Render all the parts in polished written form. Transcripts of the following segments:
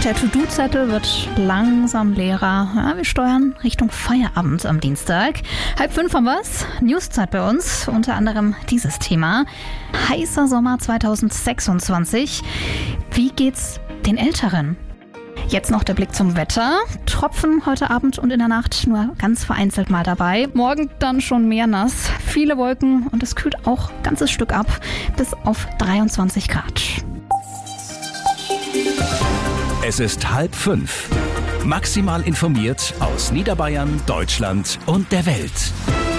Der To-Do-Zettel wird langsam leerer. Ja, wir steuern Richtung Feierabend am Dienstag. 4:30 haben wir's. Newszeit bei uns. Unter anderem dieses Thema. Heißer Sommer 2026. Wie geht's den Älteren? Jetzt noch der Blick zum Wetter. Tropfen heute Abend und in der Nacht nur ganz vereinzelt mal dabei. Morgen dann schon mehr nass. Viele Wolken und es kühlt auch ein ganzes Stück ab. Bis auf 23 Grad. Es ist 4:30. Maximal informiert aus Niederbayern, Deutschland und der Welt.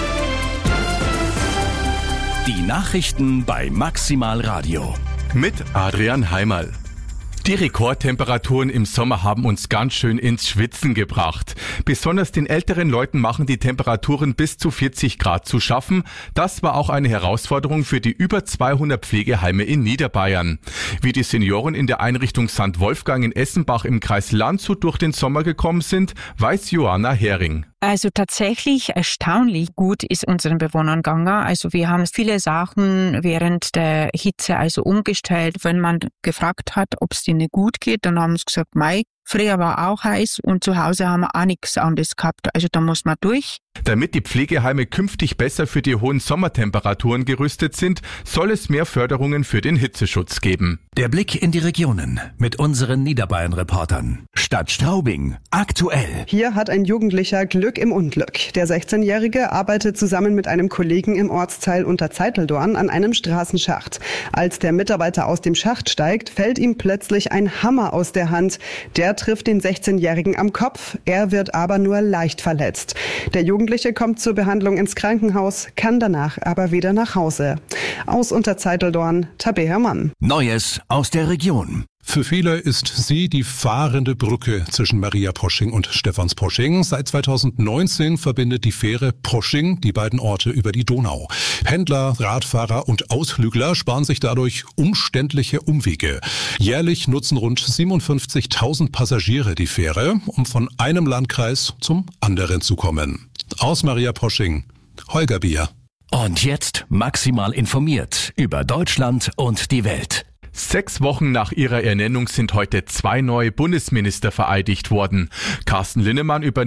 Die Nachrichten bei Maximal Radio. Mit Adrian Heimerl. Die Rekordtemperaturen im Sommer haben uns ganz schön ins Schwitzen gebracht. Besonders den älteren Leuten machen die Temperaturen bis zu 40 Grad zu schaffen. Das war auch eine Herausforderung für die über 200 Pflegeheime in Niederbayern. Wie die Senioren in der Einrichtung St. Wolfgang in Essenbach im Kreis Landshut durch den Sommer gekommen sind, weiß Johanna Hering. Also tatsächlich erstaunlich gut ist unseren Bewohnern gegangen. Also wir haben viele Sachen während der Hitze umgestellt. Wenn man gefragt hat, ob es denen gut geht, dann haben sie gesagt, Mai. Früher war auch heiß und zu Hause haben wir auch nichts anderes gehabt. Also da muss man durch. Damit die Pflegeheime künftig besser für die hohen Sommertemperaturen gerüstet sind, soll es mehr Förderungen für den Hitzeschutz geben. Der Blick in die Regionen mit unseren Niederbayern-Reportern. Stadt Straubing, aktuell. Hier hat ein Jugendlicher Glück im Unglück. Der 16-Jährige arbeitet zusammen mit einem Kollegen im Ortsteil Unterzeiteldorn an einem Straßenschacht. Als der Mitarbeiter aus dem Schacht steigt, fällt ihm plötzlich ein Hammer aus der Hand. Der trifft den 16-Jährigen am Kopf. Er wird aber nur leicht verletzt. Der Jugendliche kommt zur Behandlung ins Krankenhaus, kann danach aber wieder nach Hause. Aus Unterzeiteldorn, Tabea Mann. Neues aus der Region. Für viele ist sie die fahrende Brücke zwischen Mariaprosching und Stephansprosching. Seit 2019 verbindet die Fähre Prosching die beiden Orte über die Donau. Pendler, Radfahrer und Ausflügler sparen sich dadurch umständliche Umwege. Jährlich nutzen rund 57.000 Passagiere die Fähre, um von einem Landkreis zum anderen zu kommen. Aus Mariaprosching, Holger Bier. Und jetzt maximal informiert über Deutschland und die Welt. 6 Wochen nach ihrer Ernennung sind heute 2 neue Bundesminister vereidigt worden. Carsten Linnemann